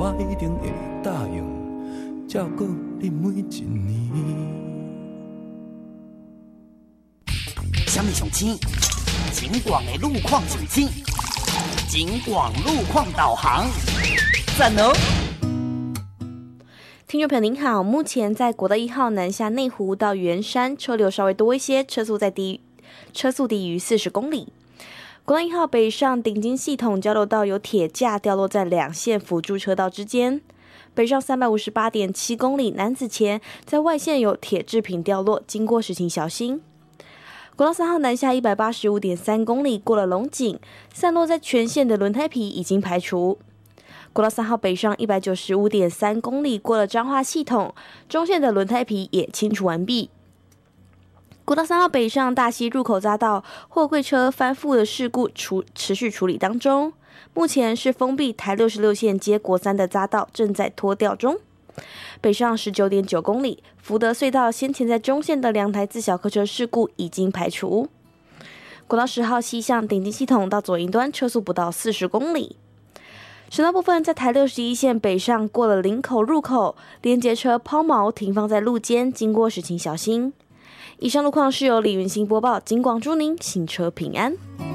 我一定会答应照顾你每一年。 什么上青？景广的路况上青，景广路况导航，赞哦！ 听众朋友您好，目前在国道1号南下内湖到圆山，车流稍微多一些，车速低于40公里。国道1号北上顶金系统交流道有铁架掉落在两线辅助车道之间，北上358.7公里南子前在外线有铁制品掉落，经过时请小心。国道3号南下185.3公里过了龙井，散落在全线的轮胎皮已经排除。国道3号北上195.3公里过了彰化系统，中线的轮胎皮也清除完毕。国道3号北上大溪入口匝道货柜车翻覆的事故持续处理当中，目前是封闭台66线接国3的匝道正在拖吊中。北上19.9公里，福德隧道先前在中线的2台自小客车事故已经排除。国道10号西向顶金系统到左营端车速不到40公里。省道部分在台61线北上过了林口入口，连结车抛锚停放在路肩，经过时请小心。以上路况是由李云兴播报，警广祝您行车平安。